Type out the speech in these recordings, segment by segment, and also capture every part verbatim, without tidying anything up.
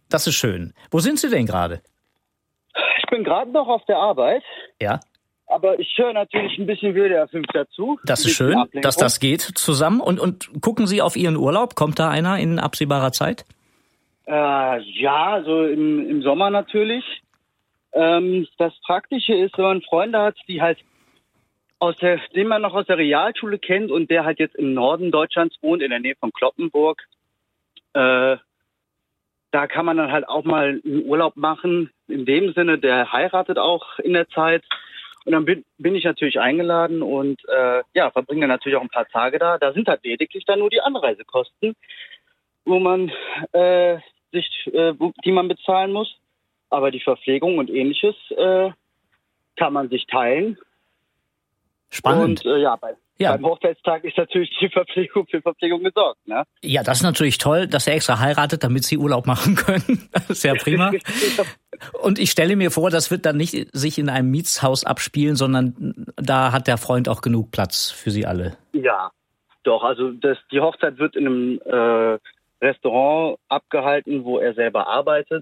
Das ist schön. Wo sind Sie denn gerade? Ich bin gerade noch auf der Arbeit. Ja. Aber ich höre natürlich ein bisschen W D R fünf dazu. Das ist schön, dass das geht zusammen. Und, und gucken Sie auf Ihren Urlaub? Kommt da einer in absehbarer Zeit? Äh, ja, so im, im Sommer natürlich. Ähm, das Praktische ist, wenn man Freunde hat, die halt aus der, den man noch aus der Realschule kennt und der halt jetzt im Norden Deutschlands wohnt, in der Nähe von Cloppenburg. Äh, da kann man dann halt auch mal einen Urlaub machen. In dem Sinne, der heiratet auch in der Zeit. Und dann bin, bin ich natürlich eingeladen und äh, ja, verbringe natürlich auch ein paar Tage da. Da sind halt lediglich dann nur die Anreisekosten, wo man äh, sich, äh, die man bezahlen muss. Aber die Verpflegung und ähnliches äh, kann man sich teilen. Spannend. Und äh, ja, bei, ja, beim Hochzeitstag ist natürlich die Verpflegung für Verpflegung gesorgt. Ne? Ja, das ist natürlich toll, dass er extra heiratet, damit sie Urlaub machen können. Das ist ja prima. Und ich stelle mir vor, das wird dann nicht sich in einem Mietshaus abspielen, sondern da hat der Freund auch genug Platz für sie alle. Ja, doch. Also das, die Hochzeit wird in einem äh, Restaurant abgehalten, wo er selber arbeitet.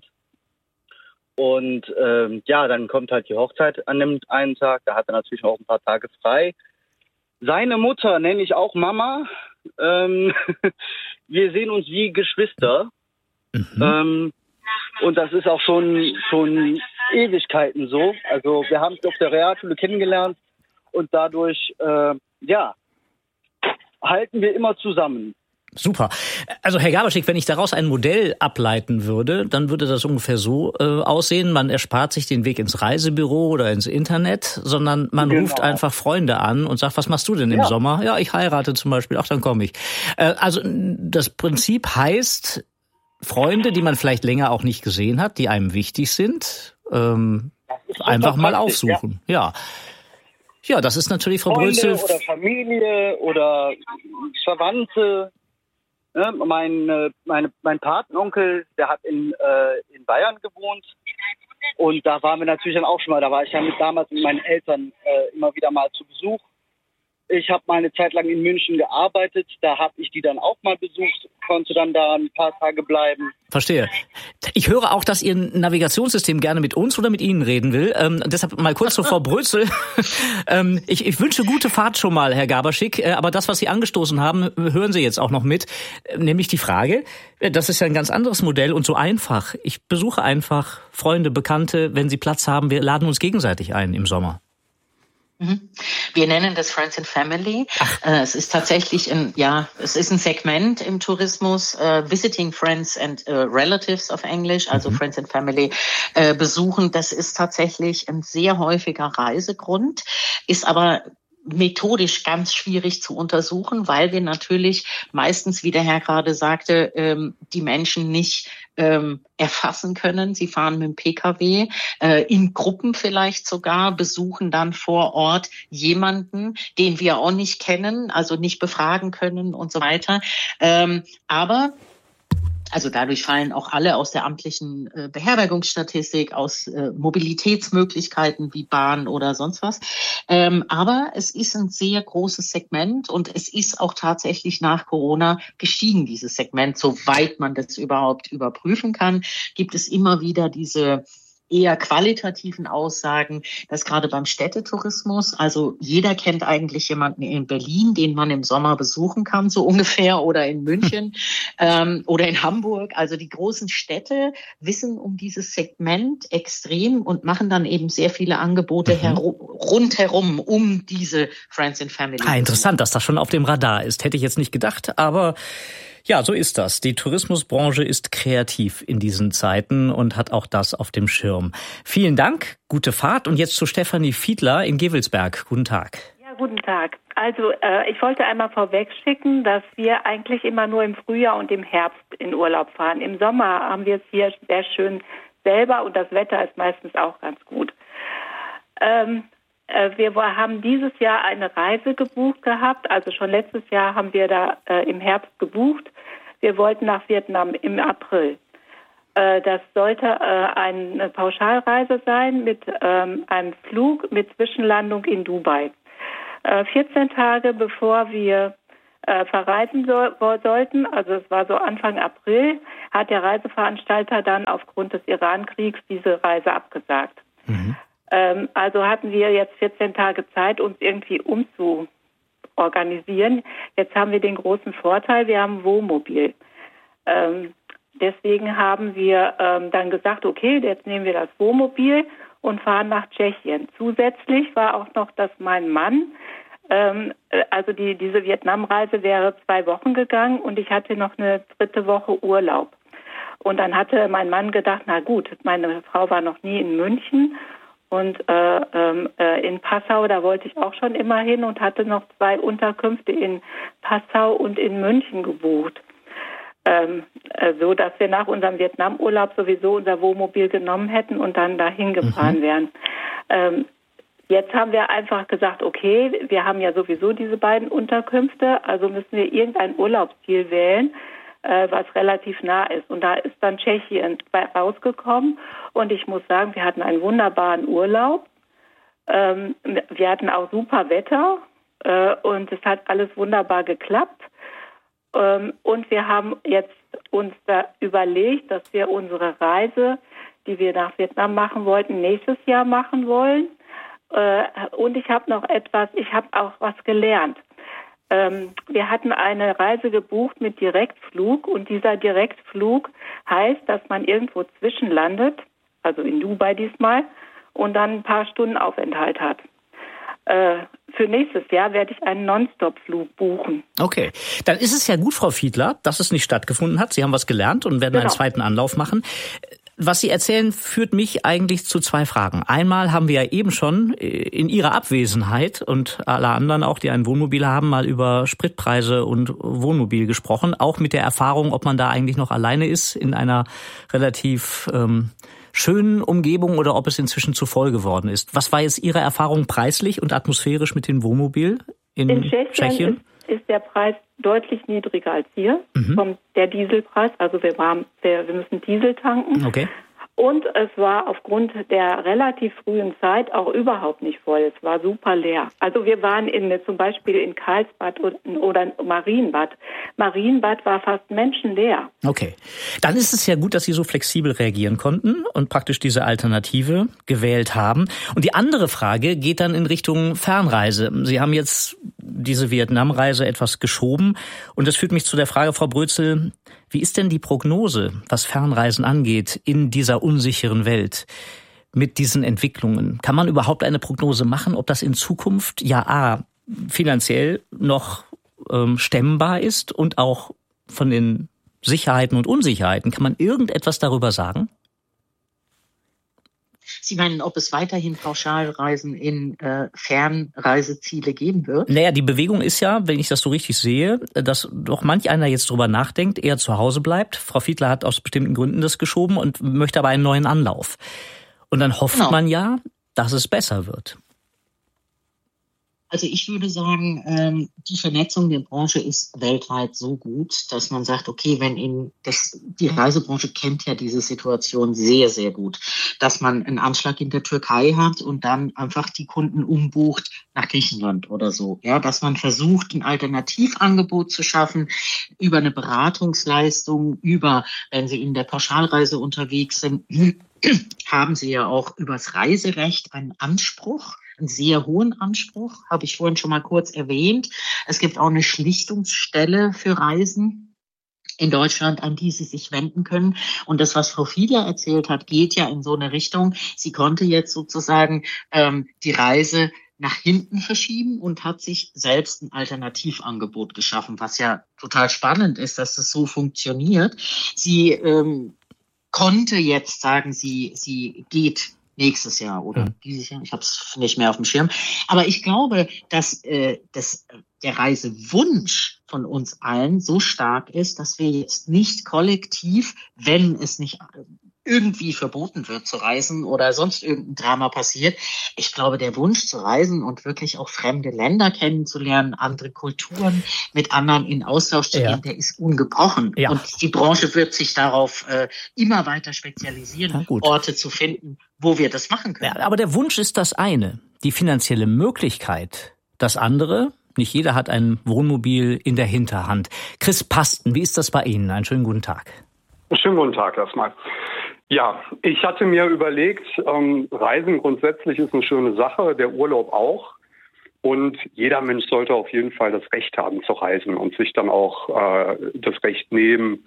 Und ähm, ja, dann kommt halt die Hochzeit an dem einen Tag. Da hat er natürlich auch ein paar Tage frei. Seine Mutter nenne ich auch Mama. Ähm, wir sehen uns wie Geschwister. Mhm. Ähm, und das ist auch schon, schon Ewigkeiten so. Also wir haben uns auf der Realschule kennengelernt und dadurch, äh, ja, halten wir immer zusammen. Super. Also Herr Gaberschik, wenn ich daraus ein Modell ableiten würde, dann würde das ungefähr so äh, aussehen, man erspart sich den Weg ins Reisebüro oder ins Internet, sondern man genau. ruft einfach Freunde an und sagt, was machst du denn im ja. Sommer? Ja, ich heirate zum Beispiel, ach, dann komme ich. Äh, also das Prinzip heißt, Freunde, die man vielleicht länger auch nicht gesehen hat, die einem wichtig sind, ähm, einfach mal aufsuchen. Ja. ja. Ja, das ist natürlich Frau Freunde Brötzel. Oder Familie oder Verwandte. Ne, mein, äh, meine, mein Patenonkel, der hat in, äh, in Bayern gewohnt und da waren wir natürlich dann auch schon mal, da war ich ja mit, damals mit meinen Eltern äh, immer wieder mal zu Besuch. Ich habe mal eine Zeit lang in München gearbeitet, da habe ich die dann auch mal besucht, konnte dann da ein paar Tage bleiben. Verstehe. Ich höre auch, dass Ihr Navigationssystem gerne mit uns oder mit Ihnen reden will. Ähm, deshalb mal kurz zu Frau Brötzel. ähm, ich, ich wünsche gute Fahrt schon mal, Herr Gaberschik. Äh, aber das, was Sie angestoßen haben, hören Sie jetzt auch noch mit. Äh, nämlich die Frage, äh, das ist ja ein ganz anderes Modell und so einfach. Ich besuche einfach Freunde, Bekannte, wenn Sie Platz haben. Wir laden uns gegenseitig ein im Sommer. Wir nennen das Friends and Family. Ach. Es ist tatsächlich ein, ja, es ist ein Segment im Tourismus, uh, Visiting Friends and uh, Relatives auf Englisch, also mhm. Friends and Family uh, besuchen. Das ist tatsächlich ein sehr häufiger Reisegrund, ist aber methodisch ganz schwierig zu untersuchen, weil wir natürlich meistens, wie der Herr gerade sagte, ähm, die Menschen nicht ähm, erfassen können. Sie fahren mit dem Pkw, äh, in Gruppen vielleicht sogar, besuchen dann vor Ort jemanden, den wir auch nicht kennen, also nicht befragen können und so weiter. Ähm, aber Also dadurch fallen auch alle aus der amtlichen äh, Beherbergungsstatistik, aus äh, Mobilitätsmöglichkeiten wie Bahn oder sonst was. Ähm, aber es ist ein sehr großes Segment und es ist auch tatsächlich nach Corona gestiegen, dieses Segment. Soweit man das überhaupt überprüfen kann, gibt es immer wieder diese eher qualitativen Aussagen, dass gerade beim Städtetourismus, also jeder kennt eigentlich jemanden in Berlin, den man im Sommer besuchen kann, so ungefähr, oder in München ähm, oder in Hamburg. Also die großen Städte wissen um dieses Segment extrem und machen dann eben sehr viele Angebote mhm. heru- rundherum um diese Friends and Family. Ah, interessant, dass das schon auf dem Radar ist. Hätte ich jetzt nicht gedacht, aber ja, so ist das. Die Tourismusbranche ist kreativ in diesen Zeiten und hat auch das auf dem Schirm. Vielen Dank, gute Fahrt. Und jetzt zu Stefanie Fiedler in Gewelsberg. Guten Tag. Ja, guten Tag. Also äh, ich wollte einmal vorweg schicken, dass wir eigentlich immer nur im Frühjahr und im Herbst in Urlaub fahren. Im Sommer haben wir es hier sehr schön selber und das Wetter ist meistens auch ganz gut. Ähm, äh, wir haben dieses Jahr eine Reise gebucht gehabt. Also schon letztes Jahr haben wir da äh, im Herbst gebucht. Wir wollten nach Vietnam im April. Äh, das sollte äh, eine Pauschalreise sein mit ähm, einem Flug mit Zwischenlandung in Dubai. Äh, vierzehn Tage bevor wir äh, verreisen so, sollten. Also es war so Anfang April, hat der Reiseveranstalter dann aufgrund des Iran-Kriegs diese Reise abgesagt. Mhm. Ähm, also hatten wir jetzt vierzehn Tage Zeit, uns irgendwie umzuorganisieren. Jetzt haben wir den großen Vorteil, wir haben ein Wohnmobil. Ähm, deswegen haben wir ähm, dann gesagt, okay, jetzt nehmen wir das Wohnmobil und fahren nach Tschechien. Zusätzlich war auch noch, dass mein Mann, ähm, also die, diese Vietnamreise wäre zwei Wochen gegangen und ich hatte noch eine dritte Woche Urlaub. Und dann hatte mein Mann gedacht, na gut, meine Frau war noch nie in München und äh, äh, in Passau, da wollte ich auch schon immer hin und hatte noch zwei Unterkünfte in Passau und in München gebucht. Ähm, so, dass wir nach unserem Vietnamurlaub sowieso unser Wohnmobil genommen hätten und dann dahin gefahren mhm. wären. Ähm, jetzt haben wir einfach gesagt, okay, wir haben ja sowieso diese beiden Unterkünfte, also müssen wir irgendein Urlaubsziel wählen, äh, was relativ nah ist. Und da ist dann Tschechien rausgekommen und ich muss sagen, wir hatten einen wunderbaren Urlaub. Ähm, wir hatten auch super Wetter äh, und es hat alles wunderbar geklappt. Und wir haben jetzt uns da überlegt, dass wir unsere Reise, die wir nach Vietnam machen wollten, nächstes Jahr machen wollen. Und ich habe noch etwas, ich habe auch was gelernt. Wir hatten eine Reise gebucht mit Direktflug und dieser Direktflug heißt, dass man irgendwo zwischenlandet, also in Dubai diesmal, und dann ein paar Stunden Aufenthalt hat. Für nächstes Jahr werde ich einen Non-Stop-Flug buchen. Okay, dann ist es ja gut, Frau Fiedler, dass es nicht stattgefunden hat. Sie haben was gelernt und werden genau. einen zweiten Anlauf machen. Was Sie erzählen, führt mich eigentlich zu zwei Fragen. Einmal haben wir ja eben schon in Ihrer Abwesenheit und alle anderen auch, die ein Wohnmobil haben, mal über Spritpreise und Wohnmobil gesprochen. Auch mit der Erfahrung, ob man da eigentlich noch alleine ist in einer relativ ähm, schönen Umgebung oder ob es inzwischen zu voll geworden ist. Was war jetzt Ihre Erfahrung preislich und atmosphärisch mit dem Wohnmobil in, in Tschechien? Tschechien ist, ist der Preis deutlich niedriger als hier, mhm. vom, der Dieselpreis. Also wir, waren, wir, wir müssen Diesel tanken. Okay. Und es war aufgrund der relativ frühen Zeit auch überhaupt nicht voll. Es war super leer. Also wir waren in, zum Beispiel in Karlsbad oder Marienbad. Marienbad war fast menschenleer. Okay. Dann ist es ja gut, dass Sie so flexibel reagieren konnten und praktisch diese Alternative gewählt haben. Und die andere Frage geht dann in Richtung Fernreise. Sie haben jetzt diese Vietnamreise etwas geschoben. Und das führt mich zu der Frage, Frau Brötzel, wie ist denn die Prognose, was Fernreisen angeht, in dieser unsicheren Welt mit diesen Entwicklungen? Kann man überhaupt eine Prognose machen, ob das in Zukunft ja a, finanziell noch ähm, stemmbar ist und auch von den Sicherheiten und Unsicherheiten? Kann man irgendetwas darüber sagen? Sie meinen, ob es weiterhin Pauschalreisen in äh, Fernreiseziele geben wird? Naja, die Bewegung ist ja, wenn ich das so richtig sehe, dass doch manch einer jetzt drüber nachdenkt, eher zu Hause bleibt. Frau Fiedler hat aus bestimmten Gründen das geschoben und möchte aber einen neuen Anlauf. Und dann hofft genau. man ja, dass es besser wird. Also ich würde sagen, ähm, die Vernetzung der Branche ist weltweit so gut, dass man sagt, okay, wenn in das, die Reisebranche kennt ja diese Situation sehr, sehr gut, dass man einen Anschlag in der Türkei hat und dann einfach die Kunden umbucht nach Griechenland oder so. Ja, dass man versucht, ein Alternativangebot zu schaffen über eine Beratungsleistung, über, wenn Sie in der Pauschalreise unterwegs sind, haben Sie ja auch übers Reiserecht einen Anspruch. Einen sehr hohen Anspruch, habe ich vorhin schon mal kurz erwähnt. Es gibt auch eine Schlichtungsstelle für Reisen in Deutschland, an die Sie sich wenden können. Und das, was Frau Fiedler erzählt hat, geht ja in so eine Richtung. Sie konnte jetzt sozusagen ähm, die Reise nach hinten verschieben und hat sich selbst ein Alternativangebot geschaffen, was ja total spannend ist, dass das so funktioniert. Sie ähm, konnte jetzt sagen, sie, sie geht nächstes Jahr oder mhm. dieses Jahr, ich habe es nicht mehr auf dem Schirm. Aber ich glaube, dass äh, das, der Reisewunsch von uns allen so stark ist, dass wir jetzt nicht kollektiv, wenn es nicht irgendwie verboten wird zu reisen oder sonst irgendein Drama passiert. Ich glaube, der Wunsch zu reisen und wirklich auch fremde Länder kennenzulernen, andere Kulturen, mit anderen in Austausch zu gehen, ja. der ist ungebrochen. Ja. Und die Branche wird sich darauf äh, immer weiter spezialisieren, Orte zu finden, wo wir das machen können. Ja, aber der Wunsch ist das eine. Die finanzielle Möglichkeit das andere. Nicht jeder hat ein Wohnmobil in der Hinterhand. Chris Pasten, wie ist das bei Ihnen? Einen schönen guten Tag. Schönen guten Tag erstmal. Ja, ich hatte mir überlegt, ähm, Reisen grundsätzlich ist eine schöne Sache, der Urlaub auch. Und jeder Mensch sollte auf jeden Fall das Recht haben zu reisen und sich dann auch äh, das Recht nehmen,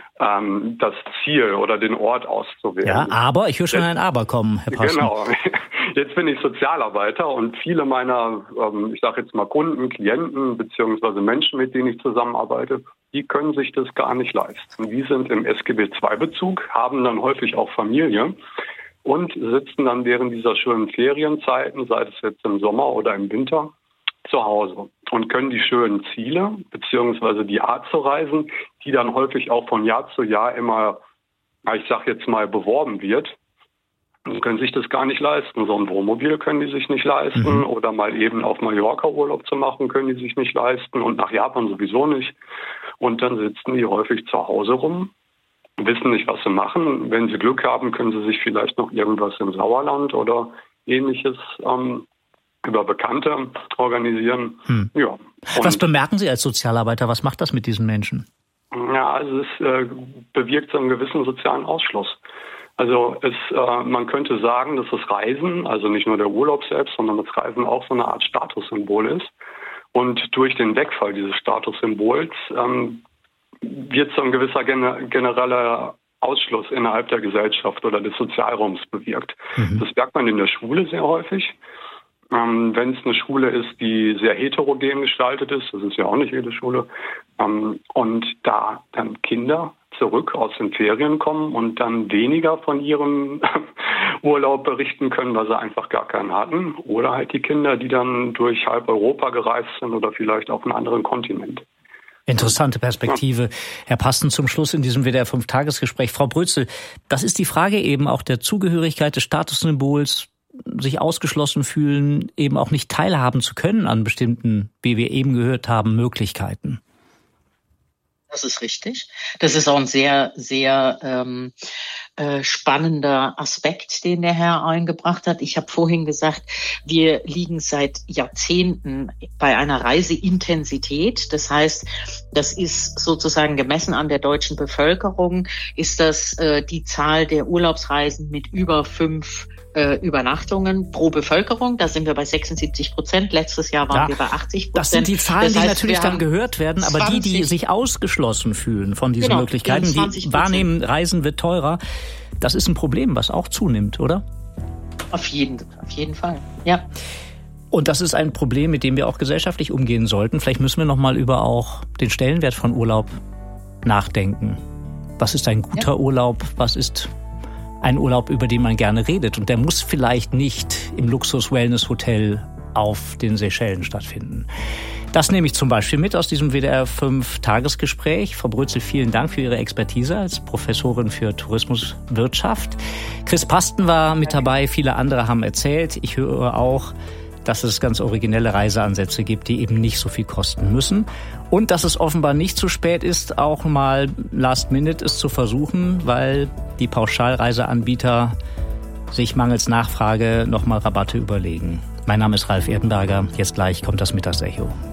ähm, das Ziel oder den Ort auszuwählen. Ja, aber ich höre schon ein Aber kommen, Herr Pasten. Genau. Jetzt bin ich Sozialarbeiter und viele meiner, ähm, ich sage jetzt mal Kunden, Klienten beziehungsweise Menschen, mit denen ich zusammenarbeite, die können sich das gar nicht leisten. Die sind im S G B zwei Bezug, haben dann häufig auch Familie und sitzen dann während dieser schönen Ferienzeiten, sei es jetzt im Sommer oder im Winter, zu Hause und können die schönen Ziele beziehungsweise die Art zu reisen, die dann häufig auch von Jahr zu Jahr immer, ich sage jetzt mal, beworben wird, und können sich das gar nicht leisten. So ein Wohnmobil können die sich nicht leisten mhm. oder mal eben auf Mallorca Urlaub zu machen, können die sich nicht leisten und nach Japan sowieso nicht. Und dann sitzen die häufig zu Hause rum, wissen nicht, was sie machen. Wenn sie Glück haben, können sie sich vielleicht noch irgendwas im Sauerland oder Ähnliches ähm, über Bekannte organisieren. Hm. Ja. Was bemerken Sie als Sozialarbeiter? Was macht das mit diesen Menschen? Ja, also es äh, bewirkt so einen gewissen sozialen Ausschluss. Also es, äh, man könnte sagen, dass das Reisen, also nicht nur der Urlaub selbst, sondern das Reisen auch so eine Art Statussymbol ist. Und durch den Wegfall dieses Statussymbols ähm, wird so ein gewisser gener- genereller Ausschluss innerhalb der Gesellschaft oder des Sozialraums bewirkt. Mhm. Das merkt man in der Schule sehr häufig. Ähm, wenn es eine Schule ist, die sehr heterogen gestaltet ist, das ist ja auch nicht jede Schule, ähm, und da dann Kinder zurück aus den Ferien kommen und dann weniger von ihrem Urlaub berichten können, weil sie einfach gar keinen hatten. Oder halt die Kinder, die dann durch halb Europa gereist sind oder vielleicht auf einen anderen Kontinent. Interessante Perspektive. Ja. Herr Pasten, zum Schluss in diesem W D R fünf Tagesgespräch. Frau Brötzel, das ist die Frage eben auch der Zugehörigkeit des Statussymbols, sich ausgeschlossen fühlen, eben auch nicht teilhaben zu können an bestimmten, wie wir eben gehört haben, Möglichkeiten. Das ist richtig. Das ist auch ein sehr, sehr ähm, äh, spannender Aspekt, den der Herr eingebracht hat. Ich habe vorhin gesagt, wir liegen seit Jahrzehnten bei einer Reiseintensität. Das heißt, das ist sozusagen gemessen an der deutschen Bevölkerung, ist das äh, die Zahl der Urlaubsreisen mit über fünf Übernachtungen pro Bevölkerung. Da sind wir bei sechsundsiebzig Prozent. Letztes Jahr waren ja, wir bei achtzig Prozent. Das sind die Zahlen, das heißt, die natürlich dann gehört werden, aber zwanzig die, die sich ausgeschlossen fühlen von diesen genau, Möglichkeiten, die wahrnehmen, Reisen wird teurer, das ist ein Problem, was auch zunimmt, oder? Auf jeden, auf jeden Fall, ja. Und das ist ein Problem, mit dem wir auch gesellschaftlich umgehen sollten. Vielleicht müssen wir noch mal über auch den Stellenwert von Urlaub nachdenken. Was ist ein guter ja. Urlaub? Was ist ein Urlaub, über den man gerne redet? Und der muss vielleicht nicht im Luxus-Wellness-Hotel auf den Seychellen stattfinden. Das nehme ich zum Beispiel mit aus diesem W D R fünf Tagesgespräch. Frau Brötzel, vielen Dank für Ihre Expertise als Professorin für Tourismuswirtschaft. Chris Pasten war mit dabei, viele andere haben erzählt. Ich höre auch, dass es ganz originelle Reiseansätze gibt, die eben nicht so viel kosten müssen. Und dass es offenbar nicht zu spät ist, auch mal last minute es zu versuchen, weil die Pauschalreiseanbieter sich mangels Nachfrage nochmal Rabatte überlegen. Mein Name ist Ralf Erdenberger. Jetzt gleich kommt das Mittagsecho.